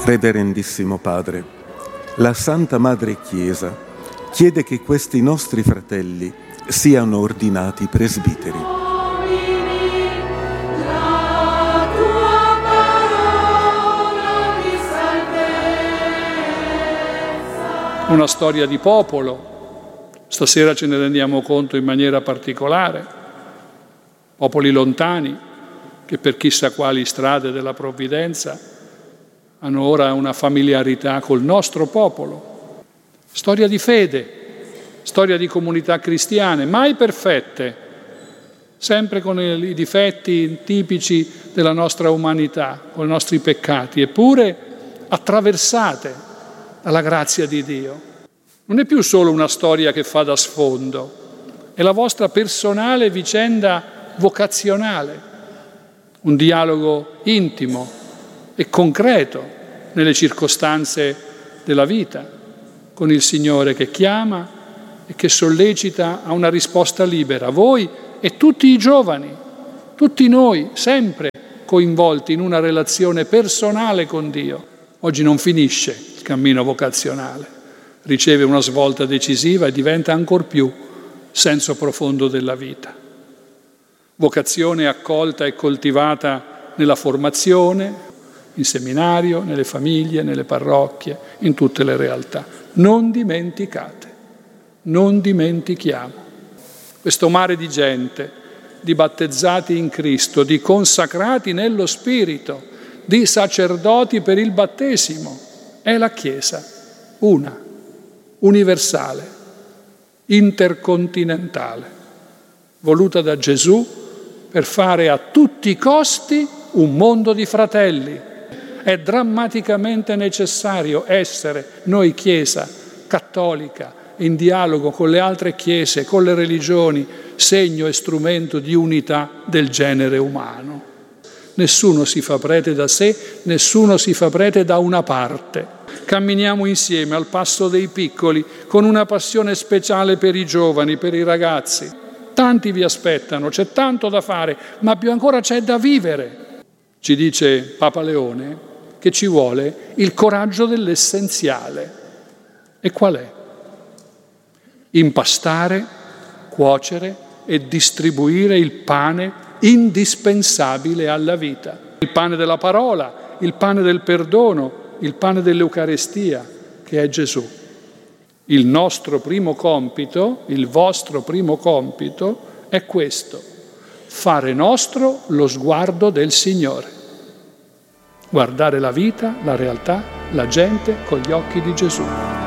Reverendissimo Padre, la Santa Madre Chiesa chiede che questi nostri fratelli siano ordinati presbiteri. Una storia di popolo, stasera ce ne rendiamo conto in maniera particolare, popoli lontani che per chissà quali strade della provvidenza hanno ora una familiarità col nostro popolo. Storia di fede, storia di comunità cristiane, mai perfette, sempre con i difetti tipici della nostra umanità, con i nostri peccati, eppure attraversate dalla grazia di Dio. Non è più solo una storia che fa da sfondo, è la vostra personale vicenda vocazionale, un dialogo intimo e concreto nelle circostanze della vita, con il Signore che chiama e che sollecita a una risposta libera. Voi e tutti i giovani, tutti noi, sempre coinvolti in una relazione personale con Dio. Oggi non finisce il cammino vocazionale, riceve una svolta decisiva e diventa ancor più senso profondo della vita. Vocazione accolta e coltivata nella formazione, in seminario, nelle famiglie, nelle parrocchie, in tutte le realtà. Non dimenticate, non dimentichiamo questo mare di gente, di battezzati in Cristo, di consacrati nello Spirito, di sacerdoti per il battesimo. È la Chiesa, una, universale, intercontinentale, voluta da Gesù per fare a tutti i costi un mondo di fratelli. È drammaticamente necessario essere, noi Chiesa cattolica, in dialogo con le altre chiese, con le religioni, segno e strumento di unità del genere umano. Nessuno si fa prete da sé, nessuno si fa prete da una parte. Camminiamo insieme al passo dei piccoli, con una passione speciale per i giovani, per i ragazzi. Tanti vi aspettano, c'è tanto da fare, ma più ancora c'è da vivere. Ci dice Papa Leone che ci vuole il coraggio dell'essenziale. E qual è? Impastare, cuocere e distribuire il pane indispensabile alla vita. Il pane della parola, il pane del perdono, il pane dell'Eucarestia, che è Gesù. Il nostro primo compito, il vostro primo compito è questo: fare nostro lo sguardo del Signore. Guardare la vita, la realtà, la gente con gli occhi di Gesù.